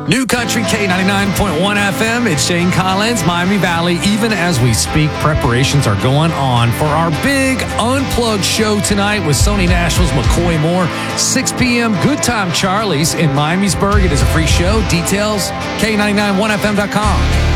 New Country K99.1 FM. It's Shane Collins, Miami Valley. Even as we speak, preparations are going on for our big Unplugged show tonight with Sony Nashville's McCoy Moore. 6 p.m. Good Time Charlie's in Miamisburg. It is a free show. Details, K991fm.com.